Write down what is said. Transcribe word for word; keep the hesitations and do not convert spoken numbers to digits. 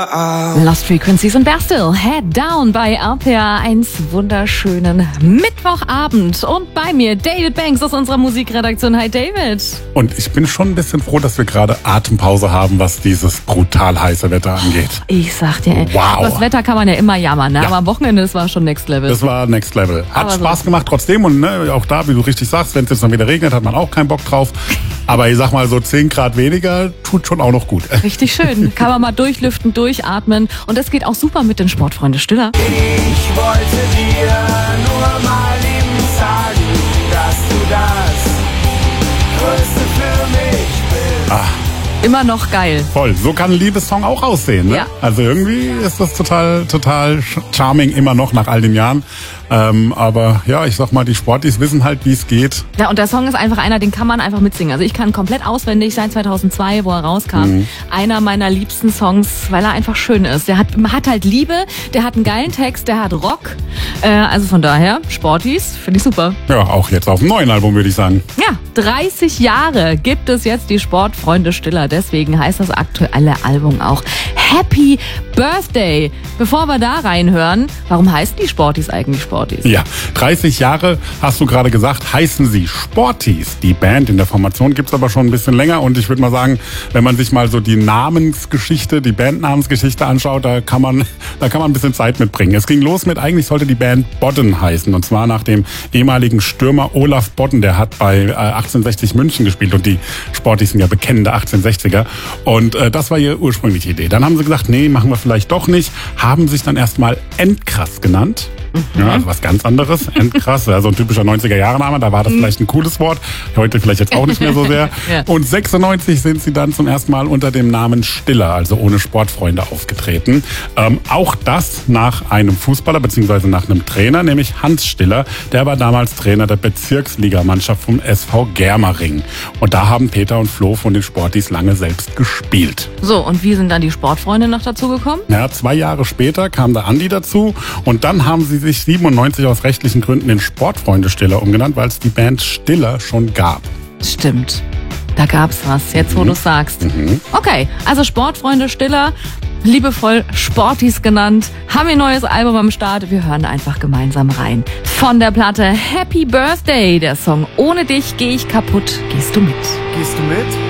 Lost Frequencies und Bear Still, Head Down bei R P R eins. Wunderschönen Mittwochabend. Und bei mir David Banks aus unserer Musikredaktion. Hi David. Und ich bin schon ein bisschen froh, dass wir gerade Atempause haben, was dieses brutal heiße Wetter angeht. Ich sag dir, ey. Wow. Das Wetter kann man ja immer jammern, ne? Ja. Aber am Wochenende, das war schon Next Level. Das war Next Level. Hat Aber Spaß so. gemacht trotzdem. Und ne, auch da, wie du richtig sagst, wenn es jetzt dann wieder regnet, hat man auch keinen Bock drauf. Aber ich sag mal, so zehn Grad weniger tut schon auch noch gut. Richtig schön. Kann man mal durchlüften, durchatmen. Und das geht auch super mit den Sportfreunde Stiller. Ich wollte dir nur mal eben sagen, dass du das Größte für mich bist. Ah, Immer noch geil. voll. So kann ein Liebessong auch aussehen. Ne? Ja. Also irgendwie ist das total, total charming immer noch nach all den Jahren. Ähm, aber ja, ich sag mal, die Sportis wissen halt, wie es geht. Ja, und der Song ist einfach einer, den kann man einfach mitsingen. Also ich kann komplett auswendig seit zweitausendzwei, wo er rauskam. Mhm. Einer meiner liebsten Songs, weil er einfach schön ist. Der hat, hat halt Liebe, der hat einen geilen Text, der hat Rock. Äh, also von daher, Sportis, finde ich super. Ja, auch jetzt auf dem neuen Album, würde ich sagen. Ja, dreißig Jahre gibt es jetzt die Sportfreunde Stiller. Deswegen heißt das aktuelle Album auch Happy Birthday. Bevor wir da reinhören, warum heißen die Sportis eigentlich Sportis? Ja, dreißig Jahre, hast du gerade gesagt, heißen sie Sportis. Die Band in der Formation gibt's aber schon ein bisschen länger. Und ich würde mal sagen, wenn man sich mal so die Namensgeschichte, die Bandnamensgeschichte anschaut, da kann man, da kann man ein bisschen Zeit mitbringen. Es ging los mit, eigentlich sollte die Band Bodden heißen. Und zwar nach dem ehemaligen Stürmer Olaf Bodden. Der hat bei äh, achtzehnhundertsechzig München gespielt. Und die Sportis sind ja bekennende achtzehnhundertsechziger. Und äh, das war ihre ursprüngliche Idee. Dann haben sie gesagt, nee, machen wir vielleicht doch nicht. Haben sich dann erstmal Endkrass genannt. Ja, also was ganz anderes, Endkrass, also ein typischer neunziger-Jahre-Name, da war das vielleicht ein cooles Wort, heute vielleicht jetzt auch nicht mehr so sehr. Ja. Und sechsundneunzig sind sie dann zum ersten Mal unter dem Namen Stiller, also ohne Sportfreunde, aufgetreten. Ähm, auch das nach einem Fußballer beziehungsweise nach einem Trainer, nämlich Hans Stiller, der war damals Trainer der Bezirksligamannschaft vom S V Germering. Und da haben Peter und Flo von den Sportis lange selbst gespielt. So, und wie sind dann die Sportfreunde noch dazu gekommen? Ja, zwei Jahre später kam der Andi dazu und dann haben sie sich siebenundneunzig aus rechtlichen Gründen in Sportfreunde Stiller umgenannt, weil es die Band Stiller schon gab. Stimmt. Da gab's was, jetzt wo Mhm. du sagst. Mhm. Okay, also Sportfreunde Stiller, liebevoll Sportis genannt, haben ihr neues Album am Start. Wir hören einfach gemeinsam rein. Von der Platte Happy Birthday, der Song Ohne dich geh ich kaputt, gehst du mit. Gehst du mit?